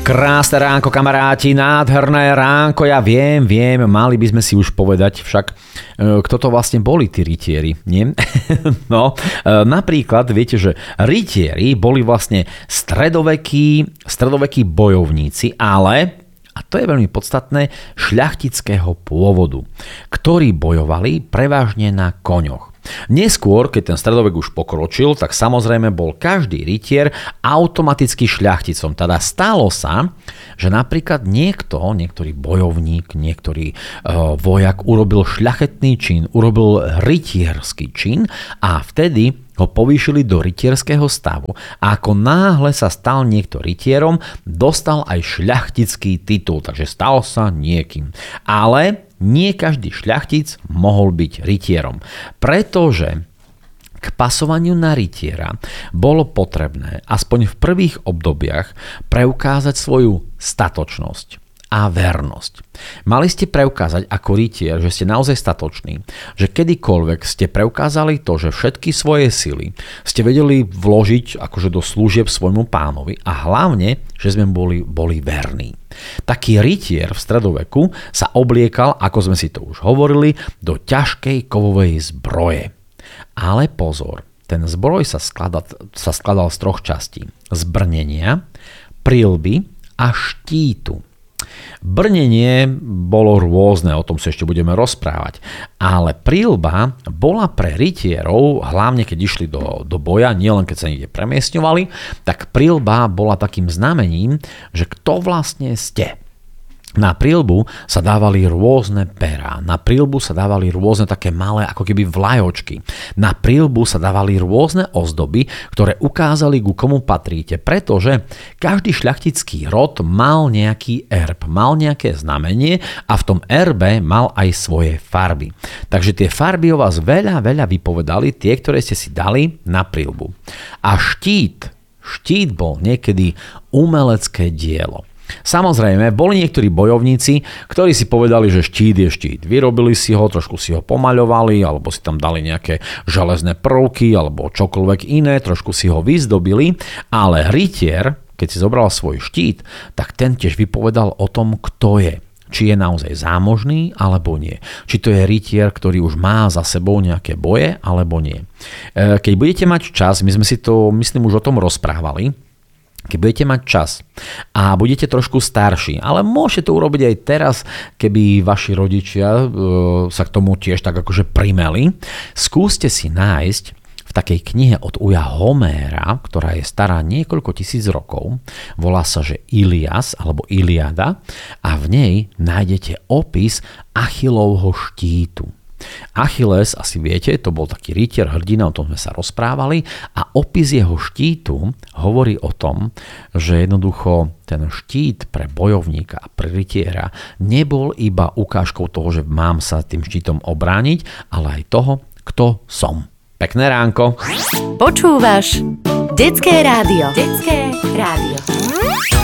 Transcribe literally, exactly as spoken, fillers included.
Krásne ránko, kamaráti, nádherné ránko, ja viem, viem, mali by sme si už povedať však, kto to vlastne boli tí rytieri, nie? No, napríklad, viete, že rytieri boli vlastne stredovekí, stredovekí bojovníci, ale, a to je veľmi podstatné, šľachtického pôvodu, ktorí bojovali prevažne na koňoch. Neskôr, keď ten stredovek už pokročil, tak samozrejme bol každý rytier automaticky šľachticom. Teda stalo sa, že napríklad niekto, niektorý bojovník, niektorý uh, vojak urobil šľachetný čin, urobil rytierský čin a vtedy ho povýšili do rytierského stavu. A ako náhle sa stal niekto rytierom, dostal aj šľachtický titul, takže stal sa niekým. Ale nie každý šľachtic mohol byť rytierom, pretože k pasovaniu na rytiera bolo potrebné aspoň v prvých obdobiach preukázať svoju statočnosť a vernosť. Mali ste preukázať ako rytier, že ste naozaj statoční, že kedykoľvek ste preukázali to, že všetky svoje sily ste vedeli vložiť akože do služieb svojmu pánovi a hlavne, že sme boli, boli verní. Taký rytier v stredoveku sa obliekal, ako sme si to už hovorili, do ťažkej kovovej zbroje. Ale pozor, ten zbroj sa skladal, sa skladal z troch častí. Z brnenia, prilby a štítu. Brnenie bolo rôzne, o tom sa ešte budeme rozprávať, ale prilba bola pre rytierov, hlavne keď išli do, do boja, nielen keď sa niekde premiestňovali, tak prilba bola takým znamením, že kto vlastne ste. Na prilbu sa dávali rôzne perá, na prilbu sa dávali rôzne také malé ako keby vlajočky, na prilbu sa dávali rôzne ozdoby, ktoré ukázali, ku komu patríte, pretože každý šľachtický rod mal nejaký erb, mal nejaké znamenie a v tom erbe mal aj svoje farby. Takže tie farby o vás veľa, veľa vypovedali, tie, ktoré ste si dali na prilbu. A štít, štít bol niekedy umelecké dielo. Samozrejme, boli niektorí bojovníci, ktorí si povedali, že štít je štít. Vyrobili si ho, trošku si ho pomaľovali, alebo si tam dali nejaké železné prvky, alebo čokoľvek iné, trošku si ho vyzdobili, ale rytier, keď si zobral svoj štít, tak ten tiež vypovedal o tom, kto je. Či je naozaj zámožný, alebo nie. Či to je rytier, ktorý už má za sebou nejaké boje, alebo nie. Keď budete mať čas, my sme si to, myslím, už o tom rozprávali, keď budete mať čas a budete trošku starší, ale môžete to urobiť aj teraz, keby vaši rodičia e, sa k tomu tiež tak akože primeli, skúste si nájsť v takej knihe od uja Homéra, ktorá je stará niekoľko tisíc rokov, volá sa, že Ilias alebo Iliada a v nej nájdete opis Achillovho štítu. Achilles, asi viete, to bol taký rytier, hrdina, o tom sme sa rozprávali a opis jeho štítu hovorí o tom, že jednoducho ten štít pre bojovníka a pre rytiera nebol iba ukážkou toho, že mám sa tým štítom obrániť, ale aj toho, kto som. Pekné ránko. Počúvaš Detské rádio. Detské rádio.